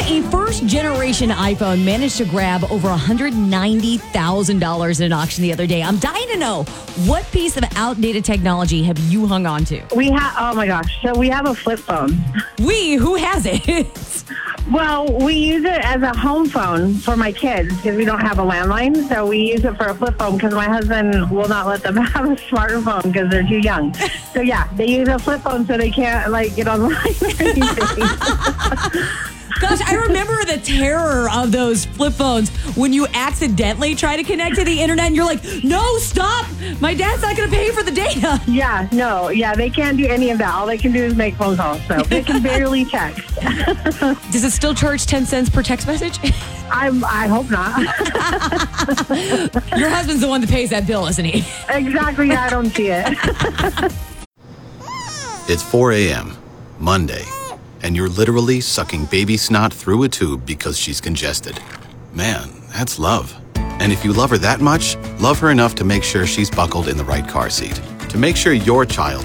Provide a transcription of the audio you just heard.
a first-generation iPhone managed to grab over $190,000 in an auction the other day. I'm dying to know, what piece of outdated technology have you hung on to? Oh my gosh. So we have a flip phone. Who has it? Well, we use it as a home phone for my kids because we don't have a landline. So we use it for a flip phone because my husband will not let them have a smartphone because they're too young. So yeah, they use a flip phone so they can't get online or anything. Gosh, I remember the terror of those flip phones when you accidentally try to connect to the internet and you're like, no, stop. My dad's not going to pay for the data. Yeah, they can't do any of that. All they can do is make phone calls. So they can barely text. Does it still charge 10 cents per text message? I hope not. Your husband's the one that pays that bill, isn't he? Exactly. I don't see it. It's 4 a.m., Monday, and you're literally sucking baby snot through a tube because she's congested. Man, that's love. And if you love her that much, love her enough to make sure she's buckled in the right car seat. To make sure your child